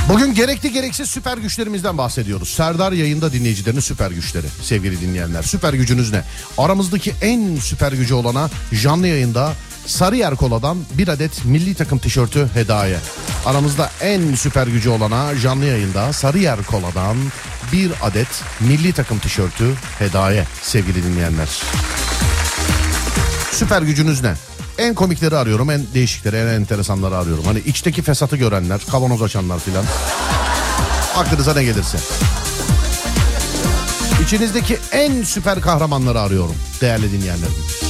Bugün gerekli gereksiz süper güçlerimizden bahsediyoruz. Serdar yayında dinleyicilerinin süper güçleri sevgili dinleyenler. Süper gücünüz ne? Aramızdaki en süper gücü olana canlı yayında Sarıyer Kola'dan bir adet milli takım tişörtü hediye. Aramızda en süper gücü olana canlı yayında Sarıyer Kola'dan bir adet milli takım tişörtü hediye sevgili dinleyenler. Süper gücünüz ne? En komikleri arıyorum, en değişikleri, en enteresanları arıyorum. Hani içteki fesatı görenler, kavanoz açanlar filan. Aklınıza ne gelirse. İçinizdeki en süper kahramanları arıyorum değerli dinleyenlerim.